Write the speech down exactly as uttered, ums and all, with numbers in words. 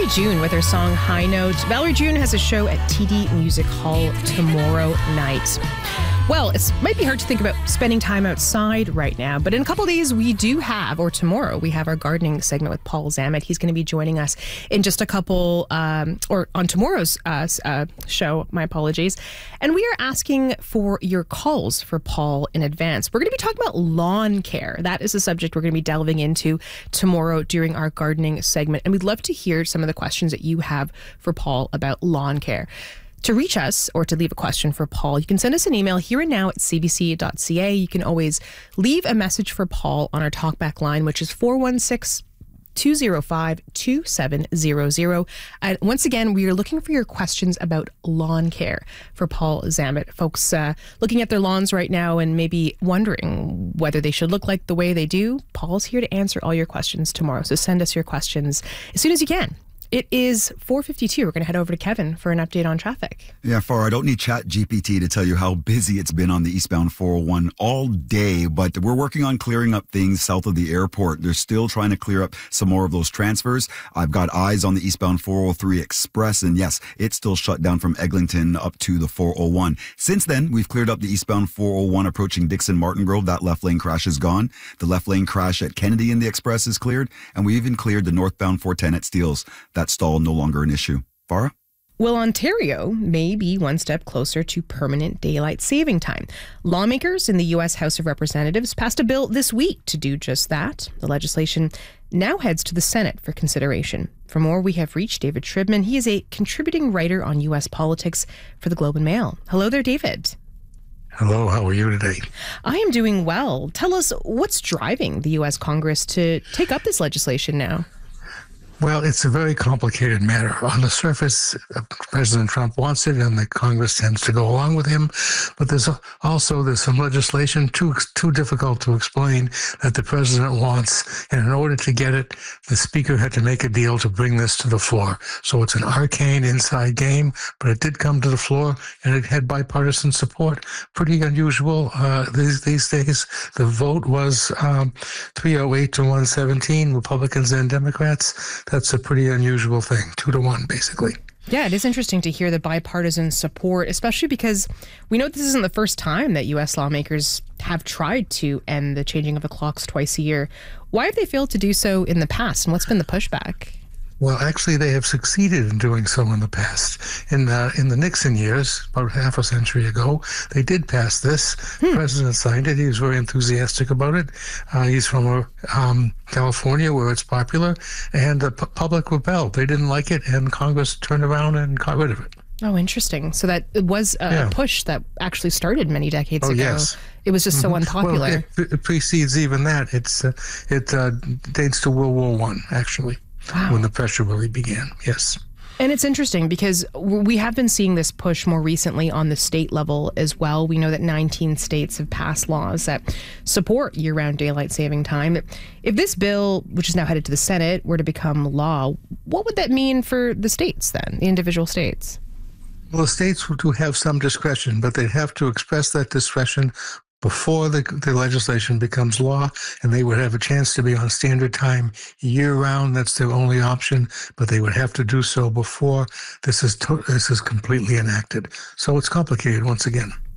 June with her song High Note. Valerie June has a show at T D Music Hall tomorrow night. Well, it might be hard to think about spending time outside right now, but in a couple of days we do have, or tomorrow, we have our gardening segment with Paul Zammit. He's going to be joining us in just a couple, um, or on tomorrow's uh, uh, show, my apologies. And we are asking for your calls for Paul in advance. We're going to be talking about lawn care. That is a subject we're going to be delving into tomorrow during our gardening segment. And we'd love to hear some of the questions that you have for Paul about lawn care. To reach us or to leave a question for Paul, you can send us an email here and now at c b c dot c a. You can always leave a message for Paul on our talkback line, which is four one six, two zero five, two seven zero zero. And once again, we are looking for your questions about lawn care for Paul Zammit. Folks uh, looking at their lawns right now and maybe wondering whether they should look like the way they do. Paul's here to answer all your questions tomorrow. So send us your questions as soon as you can. It is four fifty-two. We're going to head over to Kevin for an update on traffic. Yeah, Farah, I don't need Chat G P T to tell you how busy it's been on the eastbound four oh one all day, but we're working on clearing up things south of the airport. They're still trying to clear up some more of those transfers. I've got eyes on the eastbound four oh three Express, and yes, it's still shut down from Eglinton up to the four oh one. Since then, we've cleared up the eastbound four oh one approaching Dixon Martin Grove. That left lane crash is gone. The left lane crash at Kennedy in the Express is cleared, and we even cleared the northbound four ten at Steeles. That stall no longer an issue. Farah? Well, Ontario may be one step closer to permanent daylight saving time. Lawmakers in the U S House of Representatives passed a bill this week to do just that. The legislation now heads to the Senate for consideration. For more, we have reached David Shribman. He is a contributing writer on U S politics for the Globe and Mail. Hello there, David. Hello, how are you today? I am doing well. Tell us, what's driving the U S Congress to take up this legislation now? Well, it's a very complicated matter. On the surface, President Trump wants it, and the Congress tends to go along with him. But there's also there's some legislation too too difficult to explain that the president wants, and in order to get it, the Speaker had to make a deal to bring this to the floor. So it's an arcane inside game, but it did come to the floor, and it had bipartisan support. Pretty unusual uh, these these days. The vote was um, three oh eight to one seventeen, Republicans and Democrats. That's a pretty unusual thing, two to one, basically. Yeah, it is interesting to hear the bipartisan support, especially because we know this isn't the first time that U S lawmakers have tried to end the changing of the clocks twice a year. Why have they failed to do so in the past, and what's been the pushback? Well, actually, they have succeeded in doing so in the past. In the, in the Nixon years, about half a century ago, they did pass this. Hmm. The president signed it. He was very enthusiastic about it. Uh, he's from um, California, where it's popular, and the p- public rebelled. They didn't like it, and Congress turned around and got rid of it. Oh, interesting. So that it was a yeah. push that actually started many decades oh, ago. Yes. It was just mm-hmm. so unpopular. Well, it, it precedes even that. It's uh, It uh, dates to World War One, actually. Wow. When the pressure really began, yes. And it's interesting because we have been seeing this push more recently on the state level as well. We know that nineteen states have passed laws that support year-round daylight saving time. If this bill, which is now headed to the Senate, were to become law, what would that mean for the states then, the individual states? Well, the states do have some discretion, but they'd have to express that discretion before the, the legislation becomes law, and they would have a chance to be on standard time year-round. That's their only option, but they would have to do so before this is to, this is completely enacted. So it's complicated once again.